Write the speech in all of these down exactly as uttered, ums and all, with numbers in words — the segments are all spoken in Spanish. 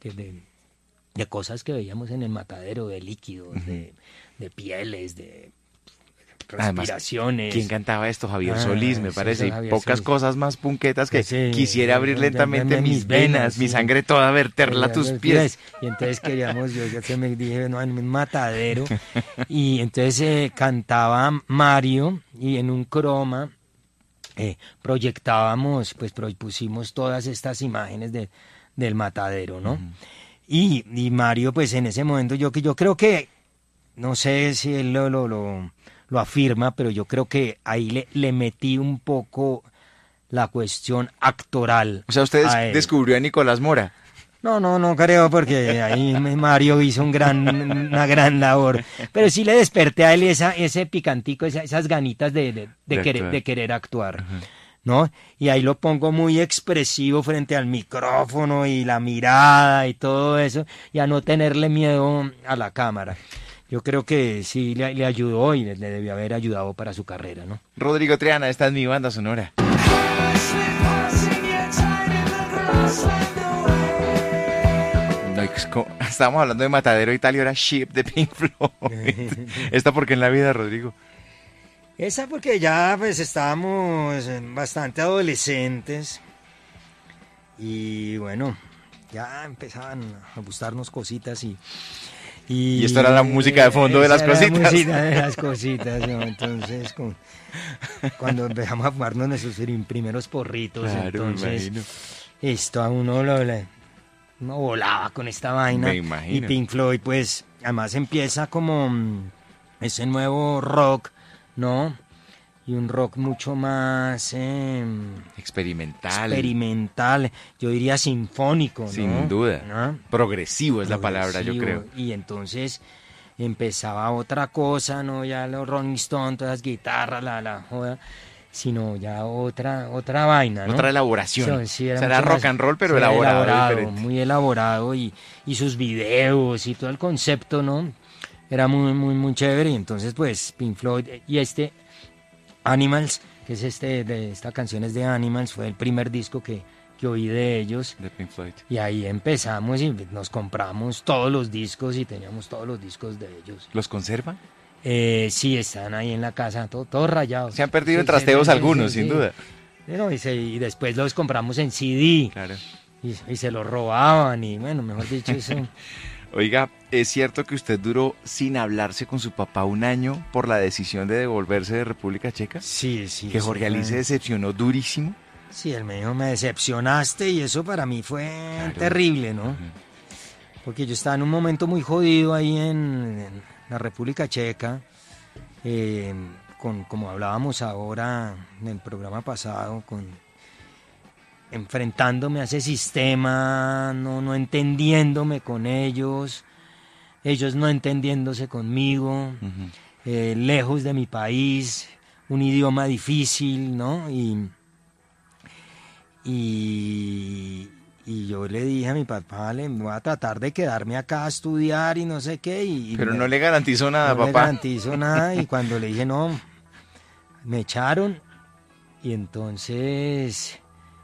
de, de, de cosas que veíamos en el matadero, de líquidos, uh-huh. de, de pieles, de respiraciones. Además, ¿quién cantaba esto? Javier ah, Solís, me parece. Sí, y pocas Solís. Cosas más punquetas que sí, quisiera abrir sí, lentamente de, de, de mis, mis venas, venas, mi sí. sangre toda, verterla a tus pies. Y entonces queríamos, yo ya se me dije, no, en un matadero. Y entonces eh, cantaba Mario y en un croma eh, proyectábamos, pues propusimos todas estas imágenes de, del matadero, ¿no? Uh-huh. Y, y Mario, pues en ese momento, yo, yo creo que, no sé si él lo... lo, lo lo afirma, pero yo creo que ahí le, le metí un poco la cuestión actoral. O sea, usted des- descubrió a Nicolás Mora. No, no, no creo, porque ahí Mario hizo un gran, una gran labor. Pero sí le desperté a él esa, ese picantico, esa, esas ganitas de, de, de, de, querer, de querer actuar. Uh-huh. ¿No? Y ahí lo pongo muy expresivo frente al micrófono y la mirada y todo eso, y a no tenerle miedo a la cámara. Yo creo que sí le, le ayudó y le, le debió haber ayudado para su carrera, ¿no? Rodrigo Triana, esta es mi banda sonora. No, estábamos hablando de Matadero Italia, era Ship de Pink Floyd. ¿Esta por qué en la vida, Rodrigo? Esa porque ya pues estábamos bastante adolescentes y bueno, ya empezaban a gustarnos cositas y... Y, y esto era la música de fondo de las cositas. La música de las cositas, ¿no? Entonces, con, cuando empezamos a fumarnos nuestros primeros porritos, claro, entonces, esto a uno lo uno volaba con esta vaina. Me imagino. Y Pink Floyd, pues, además empieza como ese nuevo rock, ¿no? Y un rock mucho más... Eh, experimental. Experimental, yo diría sinfónico, ¿no? Sin duda. ¿No? Progresivo es Progresivo, la palabra, yo creo. Y entonces empezaba otra cosa, ¿no? Ya los Rolling Stones, todas las guitarras, la, la joda, sino ya otra otra vaina, ¿no? Otra elaboración. Sí, era, o sea, era rock and roll, pero elaborado. elaborado muy elaborado, y, y sus videos y todo el concepto, ¿no? Era muy, muy, muy chévere. Y entonces, pues, Pink Floyd y este... Animals, que es este, de esta canción es de Animals, fue el primer disco que, que oí de ellos. De Pink Floyd. Y ahí empezamos y nos compramos todos los discos y teníamos todos los discos de ellos. ¿Los conservan? Eh, sí, están ahí en la casa, todos todo rayados. Se han perdido en sí, trasteos sí, algunos, sí, sin sí. duda. No, y, se, y después los compramos en C D. Claro. Y, y se los robaban y bueno, mejor dicho, eso... Oiga, ¿es cierto que usted duró sin hablarse con su papá un año por la decisión de devolverse de República Checa? Sí, sí. ¿Que Jorge sí, Ali se decepcionó durísimo? Sí, él me dijo, me decepcionaste, y eso para mí fue claro. terrible, ¿no? Uh-huh. Porque yo estaba en un momento muy jodido ahí en, en la República Checa, eh, con, como hablábamos ahora en el programa pasado, con... enfrentándome a ese sistema, no, no entendiéndome con ellos, ellos no entendiéndose conmigo, uh-huh. eh, lejos de mi país, un idioma difícil, ¿no? Y, y, y yo le dije a mi papá, le voy a tratar de quedarme acá a estudiar y no sé qué. Y, Pero me, no le garantizo nada, no papá. No le garantizo nada, y cuando le dije no, me echaron, y entonces...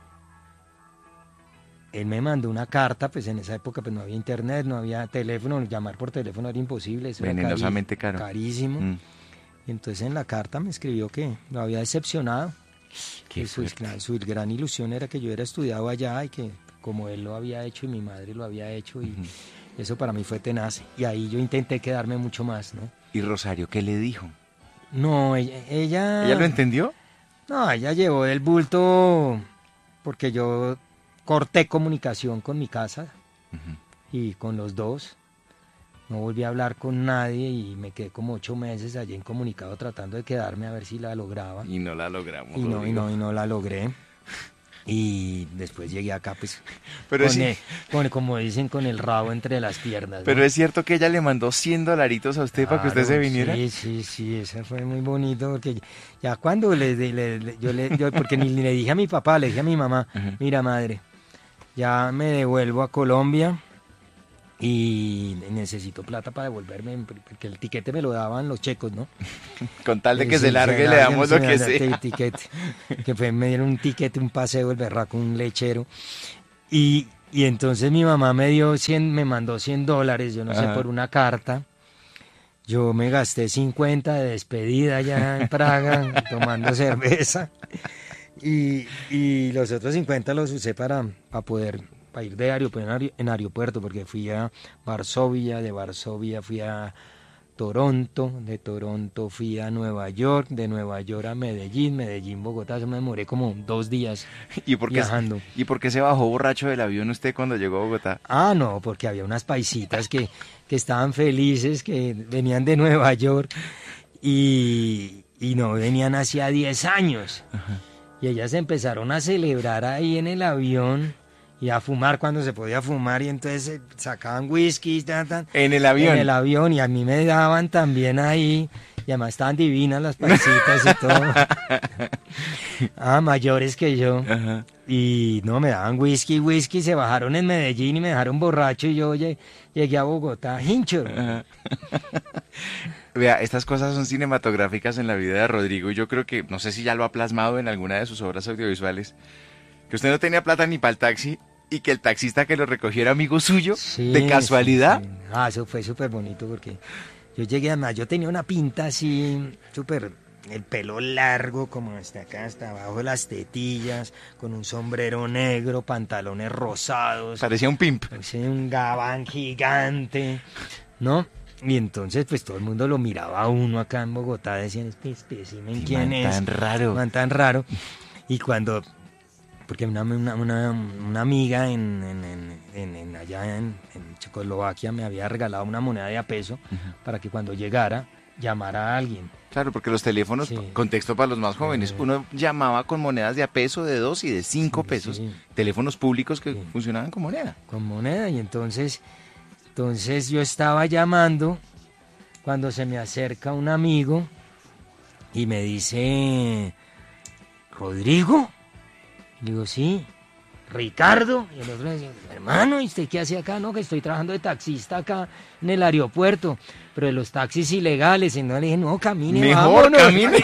él me mandó una carta, pues en esa época pues no había internet, no había teléfono, llamar por teléfono era imposible, eso venenosamente era cari- caro. carísimo. Mm. Y entonces en la carta me escribió que lo había decepcionado. Qué su, su gran ilusión era que yo hubiera estudiado allá y que como él lo había hecho y mi madre lo había hecho, y uh-huh. eso para mí fue tenaz. Y ahí yo intenté quedarme mucho más, ¿no? ¿Y Rosario qué le dijo? No, ella... ¿Ella, ¿Ella lo entendió? No, ella llevó del bulto porque yo... corté comunicación con mi casa uh-huh. y con los dos. No volví a hablar con nadie y me quedé como ocho meses allí incomunicado tratando de quedarme a ver si la lograba. Y no la logramos. Y no, y no, y no la logré. Y después llegué acá, pues, pero con sí. el, con, como dicen, con el rabo entre las piernas, ¿no? Pero es cierto que ella le mandó cien dolaritos a usted claro, para que usted se viniera. Sí, sí, sí, eso fue muy bonito, porque ya cuando le, le, le yo le, yo, porque ni le dije a mi papá, le dije a mi mamá, uh-huh. mira madre, ya me devuelvo a Colombia y necesito plata para devolverme, porque el tiquete me lo daban los checos, ¿no? Con tal de que sí, se largue, se le damos lo que sea. Tiquete, que fue, me dieron un tiquete, un paseo, el berraco, un lechero. Y, y entonces mi mamá me dio cien, me mandó cien dólares, yo no sé, Ajá. por una carta. Yo me gasté cincuenta de despedida allá en Praga, tomando cerveza. Y, y los otros cincuenta los usé para, para poder para ir de aeropuerto en, aer- en aeropuerto, porque fui a Varsovia, de Varsovia fui a Toronto, de Toronto fui a Nueva York, de Nueva York a Medellín, Medellín, Bogotá. Eso me demoré como dos días ¿Y por qué, viajando. ¿Y por qué se bajó borracho del avión usted cuando llegó a Bogotá? Ah, no, porque había unas paisitas que, que estaban felices, que venían de Nueva York y, y no venían hacía diez años. Y ellas empezaron a celebrar ahí en el avión y a fumar cuando se podía fumar, y entonces eh, sacaban whisky tan, tan, En el avión. en el avión, y a mí me daban también ahí, y además estaban divinas las paisitas y todo. Ah, mayores que yo. Ajá. Y no, me daban whisky, whisky, se bajaron en Medellín y me dejaron borracho, y yo lle- llegué a Bogotá, hincho. Ajá. Vea, estas cosas son cinematográficas en la vida de Rodrigo y yo creo que, no sé si ya lo ha plasmado en alguna de sus obras audiovisuales, que usted no tenía plata ni para el taxi y que el taxista que lo recogiera amigo suyo, Sí, de casualidad. sí, sí. Ah, eso fue súper bonito porque yo llegué, además, yo tenía una pinta así, súper, el pelo largo, como hasta acá, hasta abajo de las tetillas, con un sombrero negro, pantalones rosados, Parecía un pimp. parecía un gabán gigante, ¿no? Y entonces, pues todo el mundo lo miraba a uno acá en Bogotá, decían, este espécimen, ¿quién Man es? tan raro. Man tan raro. Y cuando, porque una, una, una, una amiga en, en, en, en- en- allá en, en Checoslovaquia me había regalado una moneda de a peso para que cuando llegara llamara a alguien. Claro, porque los teléfonos, Sí. contexto para los más jóvenes, Sí. uno llamaba con monedas de a peso, de dos y de cinco Sí, pesos, sí. teléfonos públicos que Sí. funcionaban con moneda. Con moneda, y entonces, entonces yo estaba llamando cuando se me acerca un amigo y me dice, ¿Rodrigo? Le digo, sí. ¿Ricardo? Y el otro le dice, hermano, ¿y usted qué hace acá? No, que estoy trabajando de taxista acá en el aeropuerto, pero de los taxis ilegales. Y no, le dije, no, camine, Mejor vámonos. camine.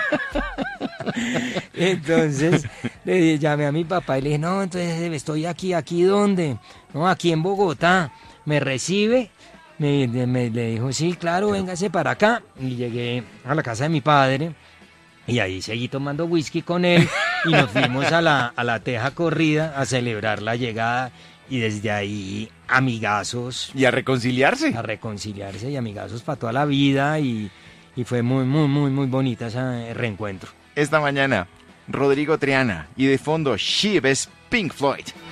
Entonces le di- llamé a mi papá y le dije, no, entonces estoy aquí, ¿aquí dónde? No, aquí en Bogotá. ¿Me recibe? Me, me- le dijo, sí, claro, véngase para acá. Y llegué a la casa de mi padre y ahí seguí tomando whisky con él y nos fuimos a la, a la teja corrida a celebrar la llegada, y desde ahí amigazos, Y a reconciliarse. a reconciliarse, y amigazos para toda la vida, y, y fue muy, muy, muy, muy bonita ese reencuentro. Esta mañana, Rodrigo Triana y de fondo, She es Pink Floyd.